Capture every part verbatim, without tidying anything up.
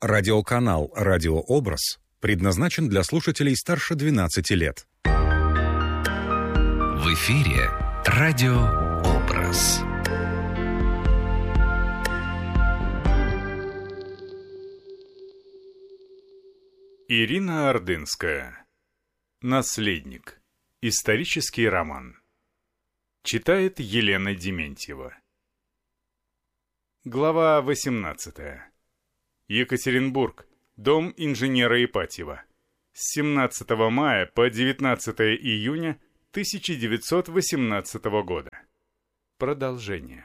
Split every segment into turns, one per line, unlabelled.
Радиоканал «Радиообраз» предназначен для слушателей старше двенадцати лет.
В эфире «Радиообраз».
Ирина Ордынская. Наследник. Исторический роман. Читает Елена Дементьева. Глава восемнадцатая. Екатеринбург. Дом инженера Ипатьева. С семнадцатого мая по девятнадцатое июня тысяча девятьсот восемнадцатого года. Продолжение.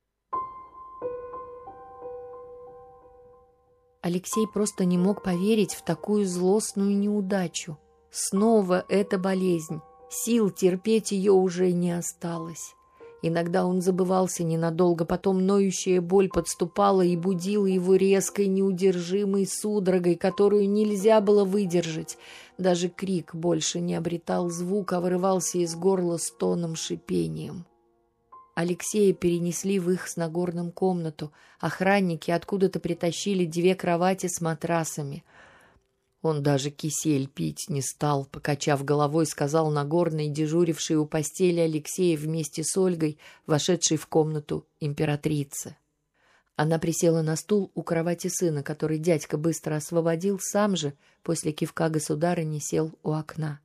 Алексей просто не мог поверить в такую злостную неудачу. Снова эта болезнь. Сил терпеть ее уже не осталось. Иногда он забывался ненадолго, потом ноющая боль подступала и будила его резкой, неудержимой судорогой, которую нельзя было выдержать. Даже крик больше не обретал звука, а вырывался из горла стоном, шипением. Алексея перенесли в их с Нагорным комнату. Охранники откуда-то притащили две кровати с матрасами. Он даже кисель пить не стал, покачав головой, сказал Нагорный, дежуривший у постели Алексея вместе с Ольгой, вошедшей в комнату императрицы. Она присела на стул у кровати сына, который дядька быстро освободил, сам же после кивка государыни сел у окна.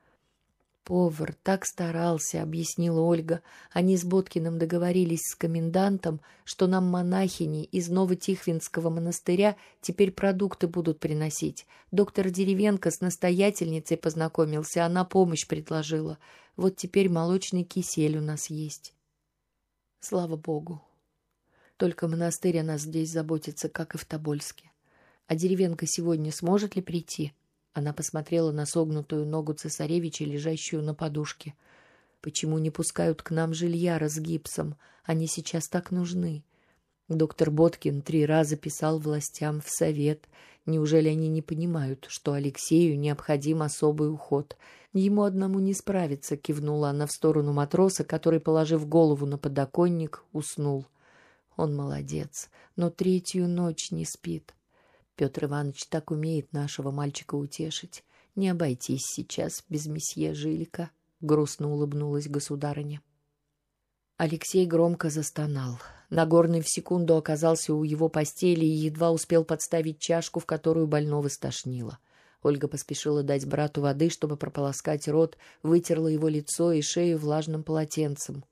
«Повар так старался», — объяснила Ольга. «Они с Боткиным договорились с комендантом, что нам монахини из Новотихвинского монастыря теперь продукты будут приносить. Доктор Деревенко с настоятельницей познакомился, она помощь предложила. Вот теперь молочный кисель у нас есть. Слава Богу. Только монастырь о нас здесь заботится, как и в Тобольске. А Деревенко сегодня сможет ли прийти?» Она посмотрела на согнутую ногу цесаревича, лежащую на подушке. «Почему не пускают к нам жильяра с гипсом? Они сейчас так нужны». Доктор Боткин три раза писал властям в совет. Неужели они не понимают, что Алексею необходим особый уход? Ему одному не справиться, кивнула она в сторону матроса, который, положив голову на подоконник, уснул. Он молодец, но третью ночь не спит. Петр Иванович так умеет нашего мальчика утешить. Не обойтись сейчас без месье Жилика, — грустно улыбнулась государыня. Алексей громко застонал. Нагорный в секунду оказался у его постели и едва успел подставить чашку, в которую больного стошнило. Ольга поспешила дать брату воды, чтобы прополоскать рот, вытерла его лицо и шею влажным полотенцем.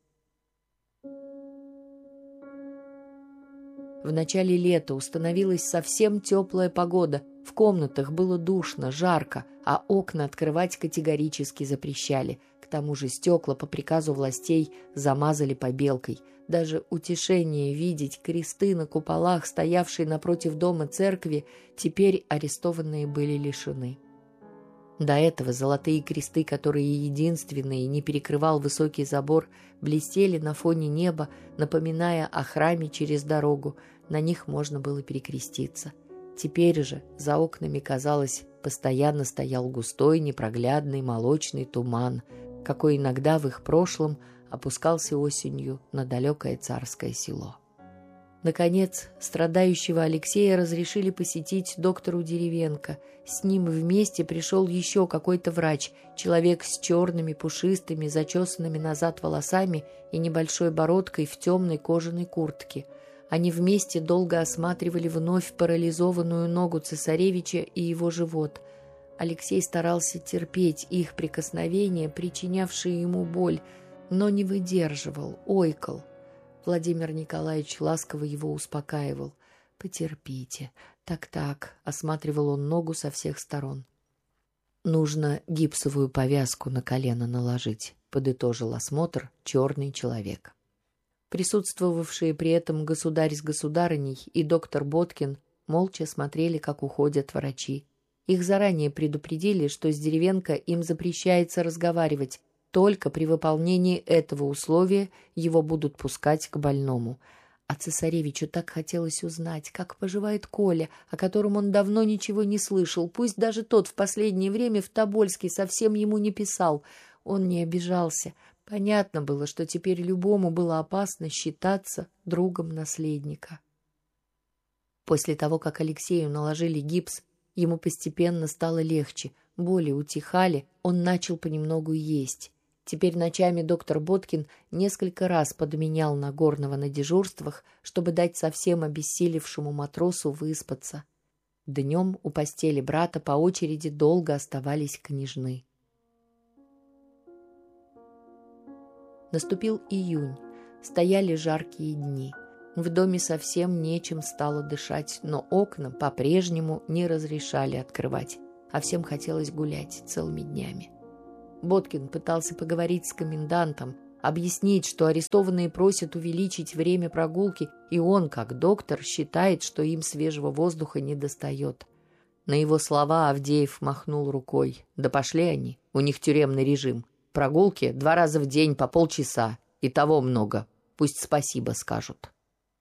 В начале лета установилась совсем теплая погода. В комнатах было душно, жарко, а окна открывать категорически запрещали. К тому же стекла по приказу властей замазали побелкой. Даже утешение видеть кресты на куполах, стоявшие напротив дома церкви, теперь арестованные были лишены. До этого золотые кресты, которые единственные не перекрывал высокий забор, блестели на фоне неба, напоминая о храме через дорогу. На них можно было перекреститься. Теперь же за окнами, казалось, постоянно стоял густой, непроглядный молочный туман, какой иногда в их прошлом опускался осенью на далекое царское село. Наконец, страдающего Алексея разрешили посетить доктору Деревенко. С ним вместе пришел еще какой-то врач, человек с черными, пушистыми, зачесанными назад волосами и небольшой бородкой в темной кожаной куртке. Они вместе долго осматривали вновь парализованную ногу цесаревича и его живот. Алексей старался терпеть их прикосновения, причинявшие ему боль, но не выдерживал, ойкал. Владимир Николаевич ласково его успокаивал. «Потерпите. Так-так», — осматривал он ногу со всех сторон. «Нужно гипсовую повязку на колено наложить», — подытожил осмотр черный человек. Присутствовавшие при этом государь с государыней и доктор Боткин молча смотрели, как уходят врачи. Их заранее предупредили, что с Деревенко им запрещается разговаривать. Только при выполнении этого условия его будут пускать к больному. А цесаревичу так хотелось узнать, как поживает Коля, о котором он давно ничего не слышал. Пусть даже тот в последнее время в Тобольске совсем ему не писал. Он не обижался. Понятно было, что теперь любому было опасно считаться другом наследника. После того, как Алексею наложили гипс, ему постепенно стало легче, боли утихали, он начал понемногу есть. Теперь ночами доктор Боткин несколько раз подменял Нагорного на дежурствах, чтобы дать совсем обессилевшему матросу выспаться. Днем у постели брата по очереди долго оставались княжны. Наступил июнь. Стояли жаркие дни. В доме совсем нечем стало дышать, но окна по-прежнему не разрешали открывать, а всем хотелось гулять целыми днями. Боткин пытался поговорить с комендантом, объяснить, что арестованные просят увеличить время прогулки, и он, как доктор, считает, что им свежего воздуха недостает. На его слова Авдеев махнул рукой. Да пошли они, у них тюремный режим. Прогулки два раза в день по полчаса, и того много. Пусть спасибо скажут.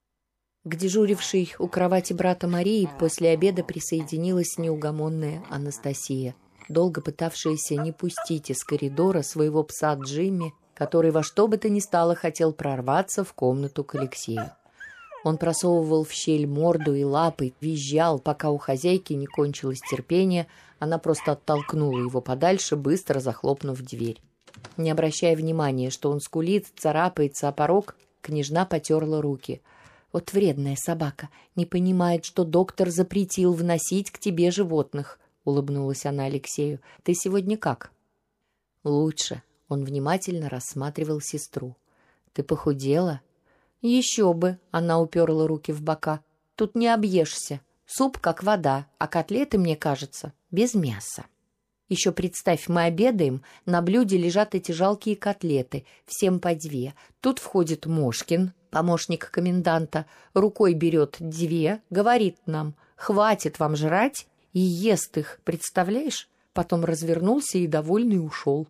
К дежурившей у кровати брата Марии после обеда присоединилась неугомонная Анастасия, долго пытавшаяся не пустить из коридора своего пса Джимми, который во что бы то ни стало хотел прорваться в комнату к Алексею. Он просовывал в щель морду и лапы, визжал, пока у хозяйки не кончилось терпение, она просто оттолкнула его подальше, быстро захлопнув дверь. Не обращая внимания, что он скулит, царапается о порог, княжна потерла руки. «Вот вредная собака, не понимает, что доктор запретил вносить к тебе животных», — улыбнулась она Алексею. «Ты сегодня как?» «Лучше». Он внимательно рассматривал сестру. «Ты похудела?» «Еще бы», — она уперла руки в бока. «Тут не объешься. Суп как вода, а котлеты, мне кажется, без мяса. Еще представь, мы обедаем, на блюде лежат эти жалкие котлеты, всем по две. Тут входит Мошкин, помощник коменданта, рукой берет две, говорит нам: «Хватит вам жрать», и ест их, представляешь? Потом развернулся и довольный ушел.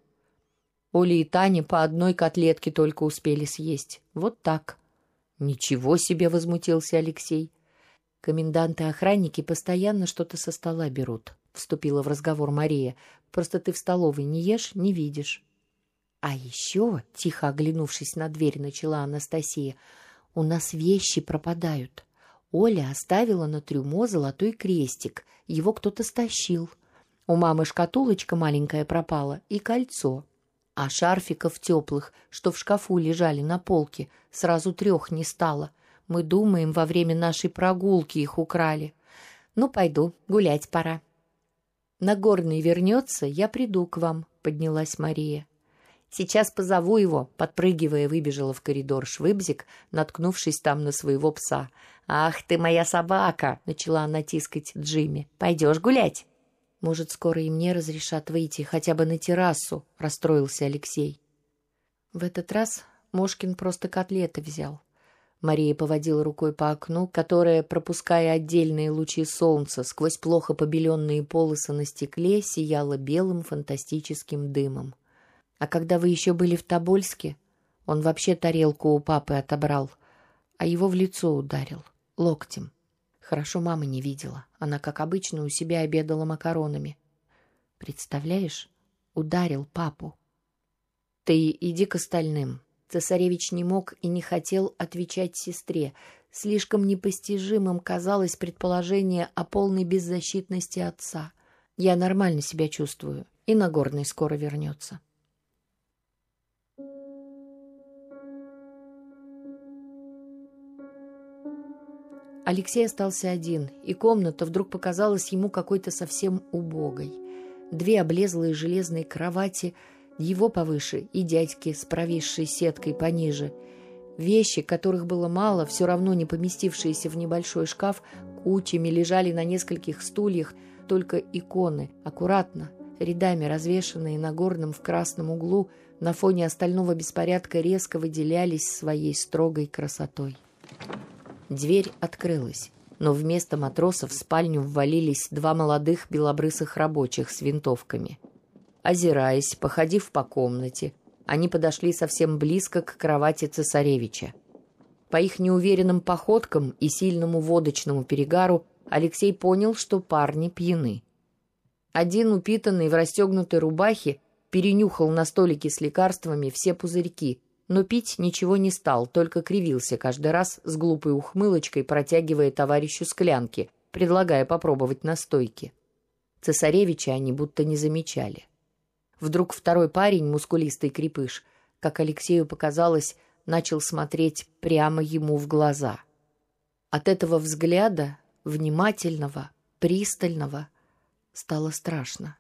Оля и Таня по одной котлетке только успели съесть. Вот так. «Ничего себе!» — возмутился Алексей. «Коменданты и охранники постоянно что-то со стола берут», — вступила в разговор Мария. «Просто ты в столовой не ешь, не видишь». «А еще», — тихо оглянувшись на дверь, начала Анастасия, — «у нас вещи пропадают. Оля оставила на трюмо золотой крестик, его кто-то стащил. У мамы шкатулочка маленькая пропала и кольцо. А шарфиков теплых, что в шкафу лежали на полке, сразу трех не стало. Мы думаем, во время нашей прогулки их украли. Ну, пойду, гулять пора». «Нагорный вернется, я приду к вам», — поднялась Мария. «Сейчас позову его», — подпрыгивая, выбежала в коридор Швыбзик, наткнувшись там на своего пса. «Ах ты моя собака!» — начала она тискать Джимми. «Пойдешь гулять?» «Может, скоро и мне разрешат выйти хотя бы на террасу», — расстроился Алексей. В этот раз Мошкин просто котлеты взял. Мария поводила рукой по окну, которое, пропуская отдельные лучи солнца сквозь плохо побеленные полосы на стекле, сияло белым фантастическим дымом. «А когда вы еще были в Тобольске, он вообще тарелку у папы отобрал, а его в лицо ударил, локтем. Хорошо мама не видела, она, как обычно, у себя обедала макаронами. Представляешь, ударил папу». «Ты иди к остальным». Цесаревич не мог и не хотел отвечать сестре. Слишком непостижимым казалось предположение о полной беззащитности отца. «Я нормально себя чувствую, и Нагорный скоро вернется». Алексей остался один, и комната вдруг показалась ему какой-то совсем убогой. Две облезлые железные кровати, его повыше и дядьки с провисшей сеткой пониже. Вещи, которых было мало, все равно не поместившиеся в небольшой шкаф, кучами лежали на нескольких стульях, только иконы, аккуратно, рядами развешанные на горном в красном углу, на фоне остального беспорядка резко выделялись своей строгой красотой. Дверь открылась, но вместо матросов в спальню ввалились два молодых белобрысых рабочих с винтовками. Озираясь, походив по комнате, они подошли совсем близко к кровати цесаревича. По их неуверенным походкам и сильному водочному перегару Алексей понял, что парни пьяны. Один, упитанный в расстегнутой рубахе, перенюхал на столике с лекарствами все пузырьки, но пить ничего не стал, только кривился каждый раз с глупой ухмылочкой, протягивая товарищу склянки, предлагая попробовать настойки. Цесаревича они будто не замечали. Вдруг второй парень, мускулистый крепыш, как Алексею показалось, начал смотреть прямо ему в глаза. От этого взгляда, внимательного, пристального, стало страшно.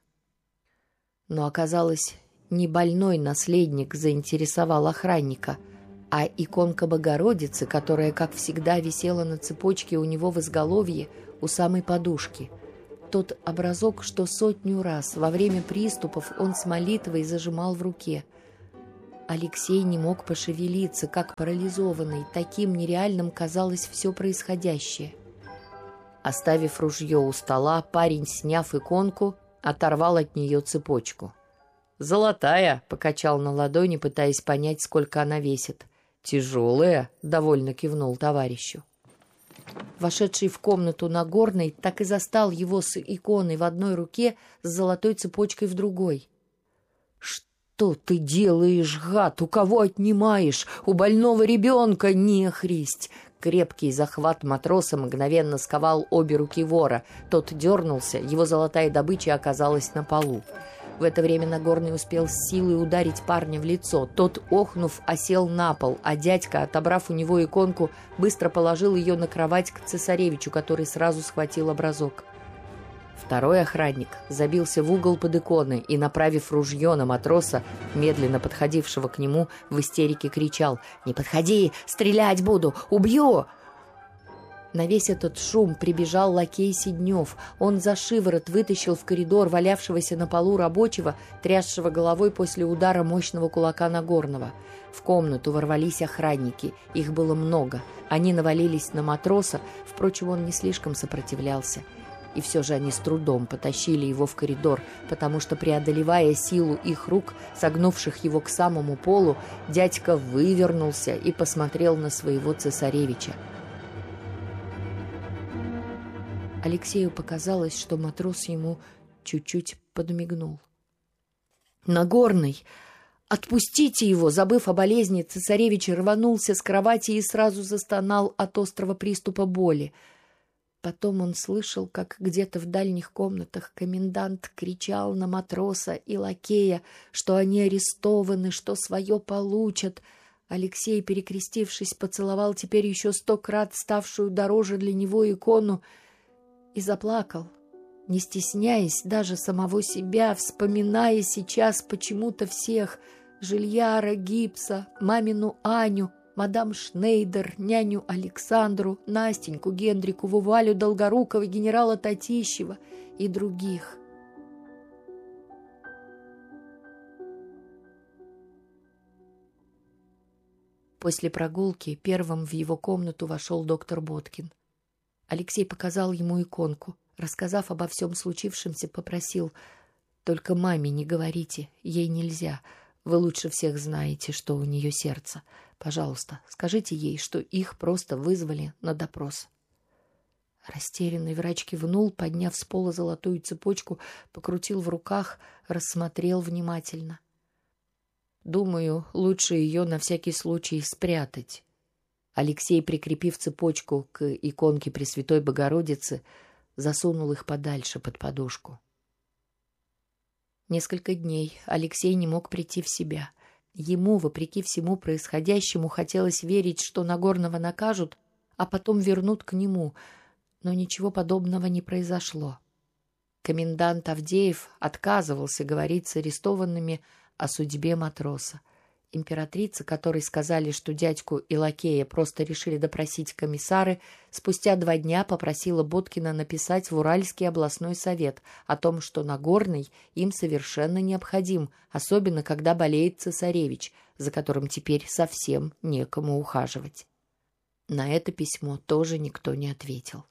Но оказалось, не больной наследник заинтересовал охранника, а иконка Богородицы, которая, как всегда, висела на цепочке у него в изголовье у самой подушки. Тот образок, что сотню раз во время приступов он с молитвой зажимал в руке. Алексей не мог пошевелиться, как парализованный, таким нереальным казалось все происходящее. Оставив ружье у стола, парень, сняв иконку, оторвал от нее цепочку. «Золотая!» — покачал на ладони, пытаясь понять, сколько она весит. «Тяжелая!» — довольно кивнул товарищу. Вошедший в комнату Нагорный так и застал его с иконой в одной руке, с золотой цепочкой в другой. «Что ты делаешь, гад? У кого отнимаешь? У больного ребенка, нехристь!» Крепкий захват матроса мгновенно сковал обе руки вора. Тот дернулся, его золотая добыча оказалась на полу. В это время Нагорный успел с силой ударить парня в лицо. Тот, охнув, осел на пол, а дядька, отобрав у него иконку, быстро положил ее на кровать к цесаревичу, который сразу схватил образок. Второй охранник забился в угол под иконой и, направив ружье на матроса, медленно подходившего к нему, в истерике кричал: «Не подходи! Стрелять буду! Убью!» На весь этот шум прибежал лакей Сиднев. Он за шиворот вытащил в коридор валявшегося на полу рабочего, трясшего головой после удара мощного кулака Нагорного. В комнату ворвались охранники. Их было много. Они навалились на матроса, впрочем, он не слишком сопротивлялся. И все же они с трудом потащили его в коридор, потому что, преодолевая силу их рук, согнувших его к самому полу, дядька вывернулся и посмотрел на своего цесаревича. Алексею показалось, что матрос ему чуть-чуть подмигнул. «Нагорный! Отпустите его!» Забыв о болезни, цесаревич рванулся с кровати и сразу застонал от острого приступа боли. Потом он слышал, как где-то в дальних комнатах комендант кричал на матроса и лакея, что они арестованы, что свое получат. Алексей, перекрестившись, поцеловал теперь еще сто крат ставшую дороже для него икону и заплакал, не стесняясь даже самого себя, вспоминая сейчас почему-то всех: Жильяра, Гипса, мамину Аню, мадам Шнейдер, няню Александру, Настеньку Гендрикову, Валю Долгорукова, генерала Татищева и других. После прогулки первым в его комнату вошел доктор Боткин. Алексей показал ему иконку. Рассказав обо всем случившемся, попросил: «Только маме не говорите, ей нельзя. Вы лучше всех знаете, что у нее сердце. Пожалуйста, скажите ей, что их просто вызвали на допрос». Растерянный врач кивнул, подняв с пола золотую цепочку, покрутил в руках, рассмотрел внимательно. «Думаю, лучше ее на всякий случай спрятать». Алексей, прикрепив цепочку к иконке Пресвятой Богородицы, засунул их подальше под подушку. Несколько дней Алексей не мог прийти в себя. Ему, вопреки всему происходящему, хотелось верить, что Нагорного накажут, а потом вернут к нему, но ничего подобного не произошло. Комендант Авдеев отказывался говорить с арестованными о судьбе матроса. Императрица, которой сказали, что дядьку и лакея просто решили допросить комиссары, спустя два дня попросила Боткина написать в Уральский областной совет о том, что Нагорный им совершенно необходим, особенно когда болеет цесаревич, за которым теперь совсем некому ухаживать. На это письмо тоже никто не ответил.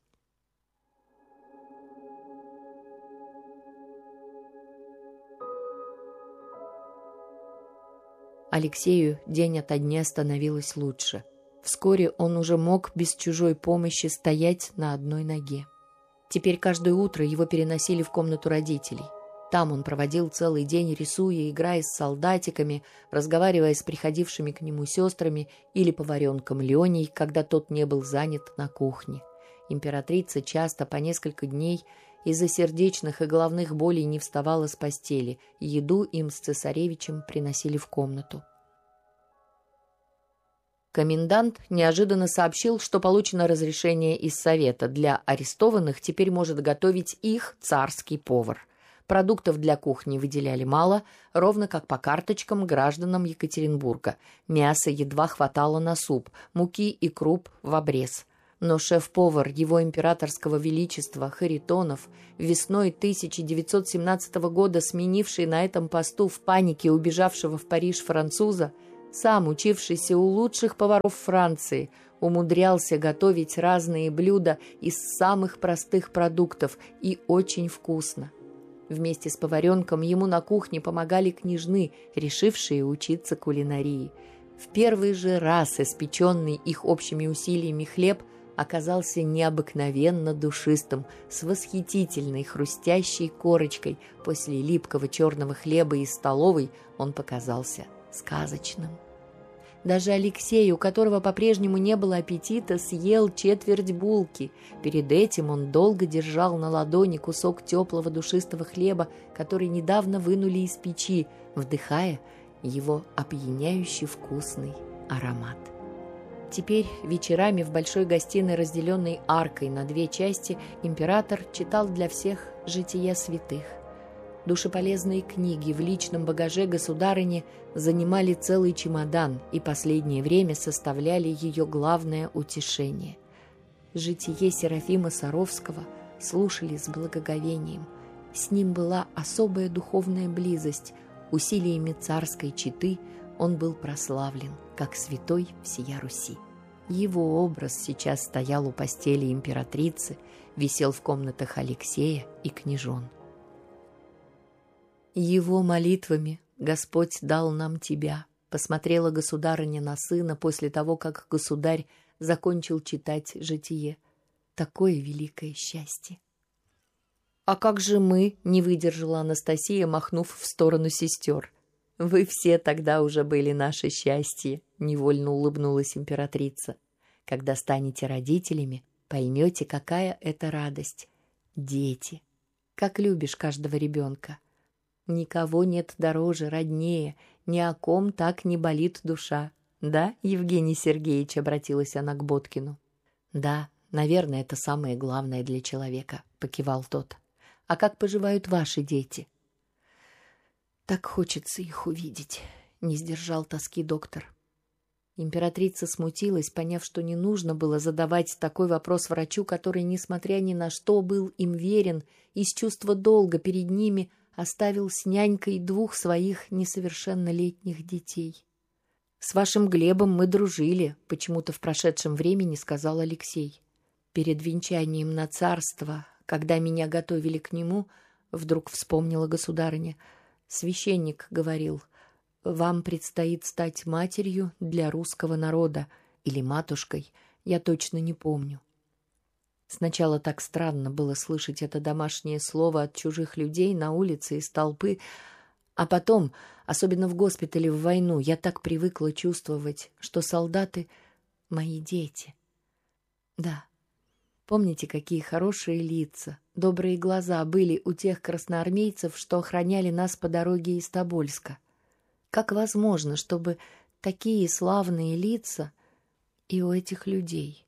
Алексею день ото дня становилось лучше. Вскоре он уже мог без чужой помощи стоять на одной ноге. Теперь каждое утро его переносили в комнату родителей. Там он проводил целый день, рисуя, играя с солдатиками, разговаривая с приходившими к нему сестрами или поваренком Леней, когда тот не был занят на кухне. Императрица часто по несколько дней из-за сердечных и головных болей не вставала с постели, еду им с цесаревичем приносили в комнату. Комендант неожиданно сообщил, что получено разрешение из Совета. Для арестованных теперь может готовить их царский повар. Продуктов для кухни выделяли мало, ровно как по карточкам гражданам Екатеринбурга. Мяса едва хватало на суп, муки и круп в обрез. Но шеф-повар его императорского величества Харитонов, весной тысяча девятьсот семнадцатого года сменивший на этом посту в панике убежавшего в Париж француза, сам учившийся у лучших поваров Франции, умудрялся готовить разные блюда из самых простых продуктов и очень вкусно. Вместе с поваренком ему на кухне помогали княжны, решившие учиться кулинарии. В первый же раз испеченный их общими усилиями хлеб оказался необыкновенно душистым, с восхитительной хрустящей корочкой. После липкого черного хлеба из столовой он показался сказочным. Даже Алексей, у которого по-прежнему не было аппетита, съел четверть булки. Перед этим он долго держал на ладони кусок теплого душистого хлеба, который недавно вынули из печи, вдыхая его опьяняющий вкусный аромат. Теперь вечерами в большой гостиной, разделенной аркой на две части, император читал для всех «Жития святых». Душеполезные книги в личном багаже государыни занимали целый чемодан и последнее время составляли ее главное утешение. Житие Серафима Саровского слушали с благоговением. С ним была особая духовная близость. Усилиями царской четы он был прославлен, как святой всея Руси. Его образ сейчас стоял у постели императрицы, висел в комнатах Алексея и княжон. «Его молитвами Господь дал нам тебя», — посмотрела государыня на сына после того, как государь закончил читать житие. Такое великое счастье. «А как же мы?» — не выдержала Анастасия, махнув в сторону сестер. «Вы все тогда уже были наше счастье», — невольно улыбнулась императрица. «Когда станете родителями, поймете, какая это радость. Дети. Как любишь каждого ребенка. Никого нет дороже, роднее, ни о ком так не болит душа. Да, Евгений Сергеевич?» — обратилась она к Боткину. «Да, наверное, это самое главное для человека», — покивал тот. «А как поживают ваши дети?» «Так хочется их увидеть», — не сдержал тоски доктор. Императрица смутилась, поняв, что не нужно было задавать такой вопрос врачу, который, несмотря ни на что, был им верен, из чувства долга перед ними оставил с нянькой двух своих несовершеннолетних детей. «С вашим Глебом мы дружили», — почему-то в прошедшем времени сказал Алексей. «Перед венчанием на царство, когда меня готовили к нему, вдруг вспомнила государыня, священник говорил: вам предстоит стать матерью для русского народа или матушкой, я точно не помню». Сначала так странно было слышать это домашнее слово от чужих людей на улице из толпы, а потом, особенно в госпитале в войну, я так привыкла чувствовать, что солдаты — мои дети. Да, помните, какие хорошие лица, добрые глаза были у тех красноармейцев, что охраняли нас по дороге из Тобольска? Как возможно, чтобы такие славные лица и у этих людей?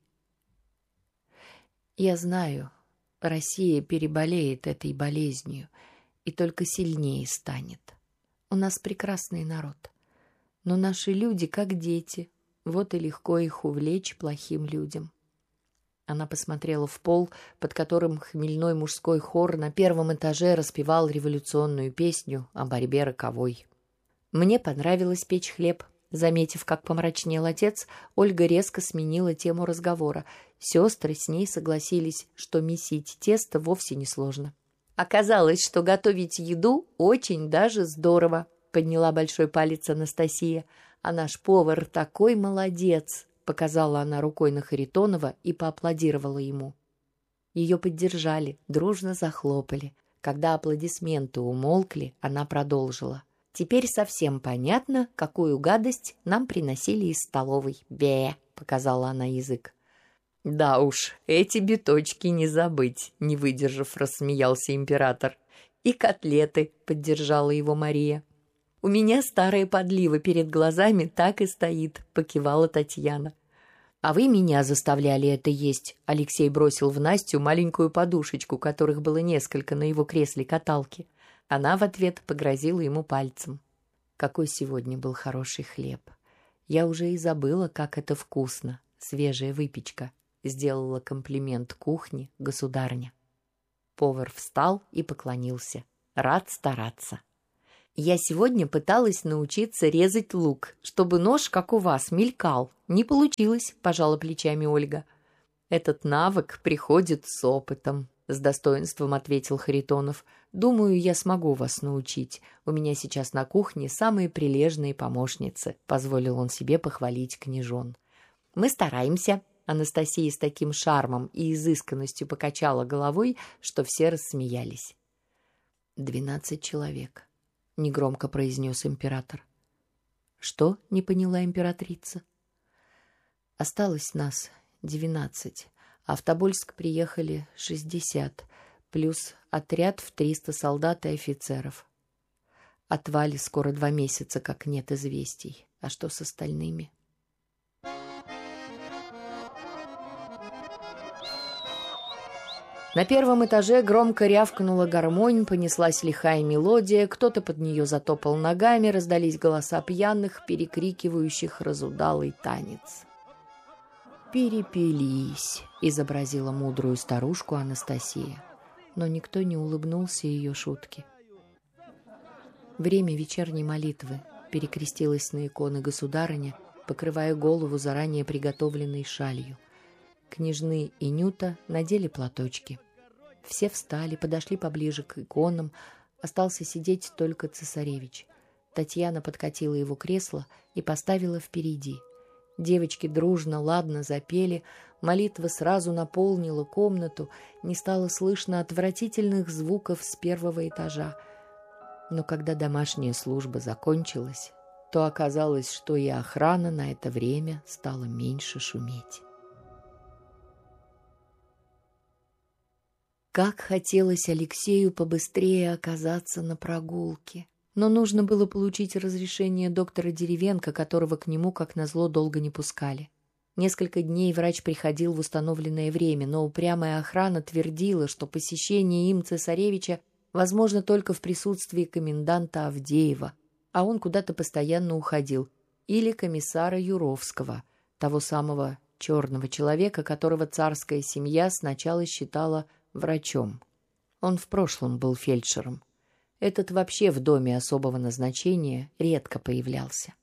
Я знаю, Россия переболеет этой болезнью и только сильнее станет. У нас прекрасный народ, но наши люди как дети, вот и легко их увлечь плохим людям. Она посмотрела в пол, под которым хмельной мужской хор на первом этаже распевал революционную песню о борьбе роковой. Мне понравилось печь хлеб. Заметив, как помрачнел отец, Ольга резко сменила тему разговора. Сестры с ней согласились, что месить тесто вовсе не сложно. «Оказалось, что готовить еду очень даже здорово», — подняла большой палец Анастасия. «А наш повар такой молодец», — показала она рукой на Харитонова и поаплодировала ему. Ее поддержали, дружно захлопали. Когда аплодисменты умолкли, она продолжила. «Теперь совсем понятно, какую гадость нам приносили из столовой. Бе!» — показала она язык. «Да уж, эти биточки не забыть», — не выдержав, рассмеялся император. «И котлеты», — поддержала его Мария. «У меня старая подлива перед глазами так и стоит», — покивала Татьяна. «А вы меня заставляли это есть», — Алексей бросил в Настю маленькую подушечку, которых было несколько на его кресле-каталке. Она в ответ погрозила ему пальцем. Какой сегодня был хороший хлеб. Я уже и забыла, как это вкусно, свежая выпечка, сделала комплимент кухне государыня. Повар встал и поклонился. Рад стараться. Я сегодня пыталась научиться резать лук, чтобы нож, как у вас, мелькал. Не получилось, пожала плечами Ольга. Этот навык приходит с опытом, с достоинством ответил Харитонов. Думаю, я смогу вас научить. У меня сейчас на кухне самые прилежные помощницы, позволил он себе похвалить княжон. Мы стараемся. Анастасия с таким шармом и изысканностью покачала головой, что все рассмеялись. «Двенадцать человек», — негромко произнес император. «Что?» — не поняла императрица. «Осталось нас двенадцать, а в Тобольск приехали шестьдесят, плюс отряд в триста солдат и офицеров. От Вали скоро два месяца, как нет известий. А что с остальными?» На первом этаже громко рявкнула гармонь, понеслась лихая мелодия, кто-то под нее затопал ногами, раздались голоса пьяных, перекрикивающих разудалый танец. «Перепились», — изобразила мудрую старушку Анастасия, но никто не улыбнулся ее шутке. Время вечерней молитвы, перекрестилась на иконы государыня, покрывая голову заранее приготовленной шалью. Княжны и Нюта надели платочки. Все встали, подошли поближе к иконам. Остался сидеть только цесаревич. Татьяна подкатила его кресло и поставила впереди. Девочки дружно, ладно запели. Молитва сразу наполнила комнату. Не стало слышно отвратительных звуков с первого этажа. Но когда домашняя служба закончилась, то оказалось, что и охрана на это время стала меньше шуметь. Как хотелось Алексею побыстрее оказаться на прогулке. Но нужно было получить разрешение доктора Деревенко, которого к нему, как назло, долго не пускали. Несколько дней врач приходил в установленное время, но упрямая охрана твердила, что посещение им цесаревича возможно только в присутствии коменданта Авдеева, а он куда-то постоянно уходил, или комиссара Юровского, того самого черного человека, которого царская семья сначала считала врачом. Он в прошлом был фельдшером. Этот вообще в доме особого назначения редко появлялся.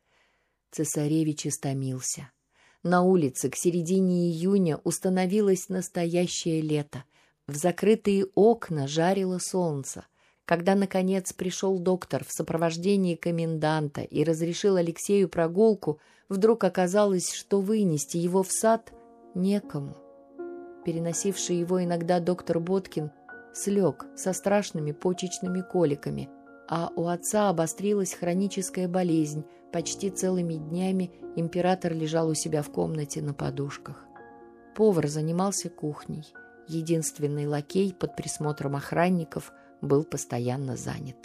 Цесаревич истомился. На улице к середине июня установилось настоящее лето. В закрытые окна жарило солнце. Когда, наконец, пришел доктор в сопровождении коменданта и разрешил Алексею прогулку, вдруг оказалось, что вынести его в сад некому. Переносивший его иногда доктор Боткин слег со страшными почечными коликами, а у отца обострилась хроническая болезнь. Почти целыми днями император лежал у себя в комнате на подушках. Повар занимался кухней. Единственный лакей под присмотром охранников был постоянно занят.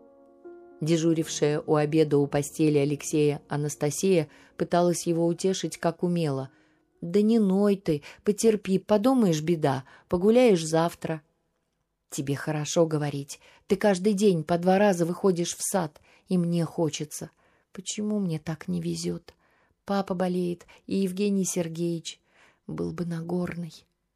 Дежурившая у обеда у постели Алексея Анастасия пыталась его утешить, как умела. «Да не ной ты, потерпи, подумаешь, беда, погуляешь завтра». «Тебе хорошо говорить. Ты каждый день по два раза выходишь в сад, и мне хочется. Почему мне так не везет? Папа болеет, и Евгений Сергеевич. Был бы Нагорный».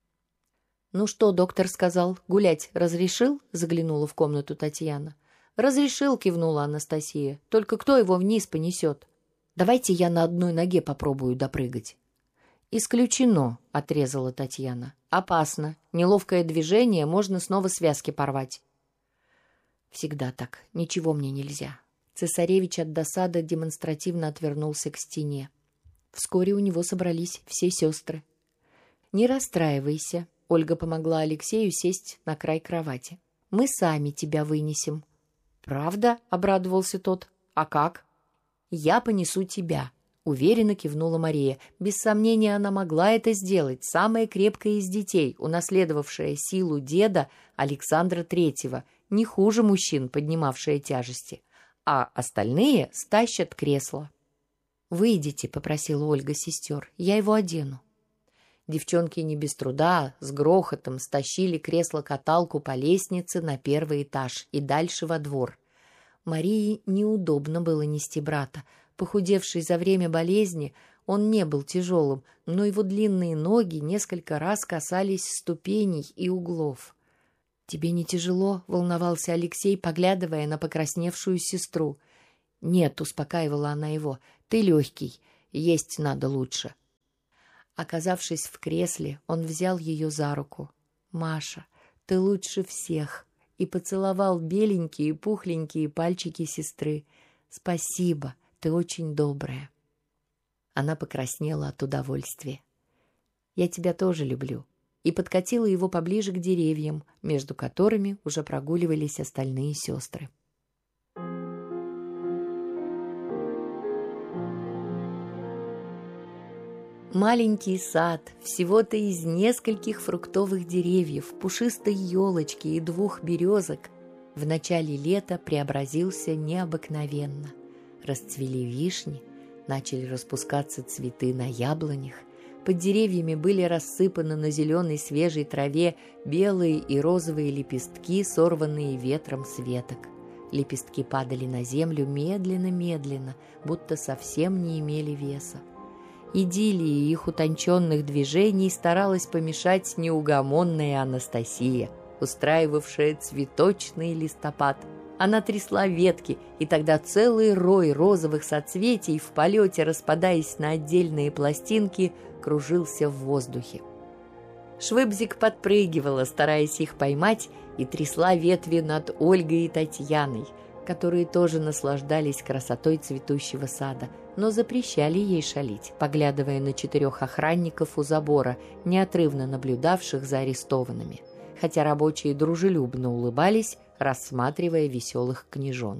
«Ну что, доктор сказал, гулять разрешил?» — заглянула в комнату Татьяна. «Разрешил», — кивнула Анастасия. «Только кто его вниз понесет? Давайте я на одной ноге попробую допрыгать». «Исключено», — отрезала Татьяна. «Опасно. Неловкое движение, можно снова связки порвать». «Всегда так. Ничего мне нельзя». Цесаревич от досады демонстративно отвернулся к стене. Вскоре у него собрались все сестры. «Не расстраивайся», — Ольга помогла Алексею сесть на край кровати. Мы сами тебя вынесем». «Правда?» — обрадовался тот. «А как?» «Я понесу тебя», — уверенно кивнула Мария. Без сомнения, она могла это сделать. Самая крепкая из детей, унаследовавшая силу деда Александра Третьего, не хуже мужчин, поднимавшая тяжести. А остальные стащат кресло. «Выйдите», — попросила Ольга сестер, — «я его одену». Девчонки не без труда, с грохотом стащили кресло-каталку по лестнице на первый этаж и дальше во двор. Марии неудобно было нести брата. Похудевший за время болезни, он не был тяжелым, но его длинные ноги несколько раз касались ступеней и углов. «Тебе не тяжело?» — волновался Алексей, поглядывая на покрасневшую сестру. «Нет», — успокаивала она его, — «ты легкий, есть надо лучше». Оказавшись в кресле, он взял ее за руку. «Маша, ты лучше всех!» и поцеловал беленькие пухленькие пальчики сестры. «Спасибо, ты очень добрая». Она покраснела от удовольствия. «Я тебя тоже люблю», и подкатила его поближе к деревьям, между которыми уже прогуливались остальные сестры. Маленький сад, всего-то из нескольких фруктовых деревьев, пушистой елочки и двух березок, в начале лета преобразился необыкновенно. Расцвели вишни, начали распускаться цветы на яблонях, под деревьями были рассыпаны на зеленой свежей траве белые и розовые лепестки, сорванные ветром с веток. Лепестки падали на землю медленно-медленно, будто совсем не имели веса. Идиллии их утонченных движений старалась помешать неугомонная Анастасия, устраивавшая цветочный листопад. Она трясла ветки, и тогда целый рой розовых соцветий, в полете распадаясь на отдельные пластинки, кружился в воздухе. Швыбзик подпрыгивала, стараясь их поймать, и трясла ветви над Ольгой и Татьяной, которые тоже наслаждались красотой цветущего сада, но запрещали ей шалить, поглядывая на четырех охранников у забора, неотрывно наблюдавших за арестованными, хотя рабочие дружелюбно улыбались, рассматривая веселых княжон.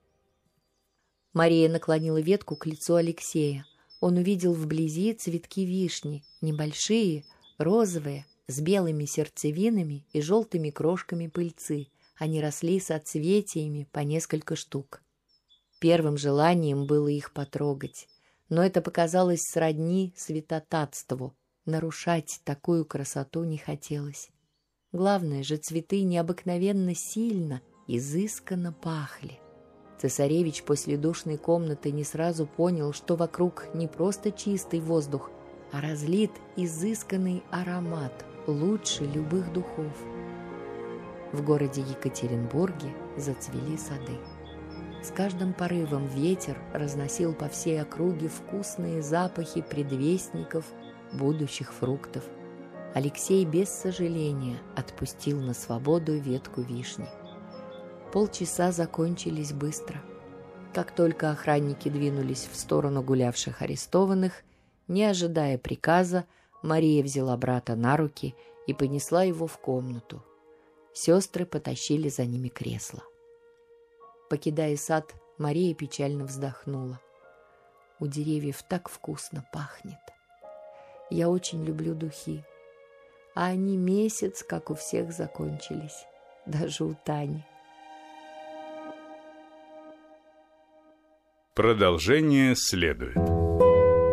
Мария наклонила ветку к лицу Алексея. Он увидел вблизи цветки вишни, небольшие, розовые, с белыми сердцевинами и желтыми крошками пыльцы. Они росли соцветиями по несколько штук. Первым желанием было их потрогать, но это показалось сродни святотатству. Нарушать такую красоту не хотелось. Главное же, цветы необыкновенно сильно, изысканно пахли. Цесаревич после душной комнаты не сразу понял, что вокруг не просто чистый воздух, а разлит изысканный аромат, лучше любых духов. В городе Екатеринбурге зацвели сады. С каждым порывом ветер разносил по всей округе вкусные запахи предвестников будущих фруктов. Алексей без сожаления отпустил на свободу ветку вишни. Полчаса закончились быстро. Как только охранники двинулись в сторону гулявших арестованных, не ожидая приказа, Мария взяла брата на руки и понесла его в комнату. Сестры потащили за ними кресло. Покидая сад, Мария печально вздохнула. У деревьев так вкусно пахнет. Я очень люблю духи. А они месяц, как у всех, закончились. Даже у Тани.
Продолжение следует.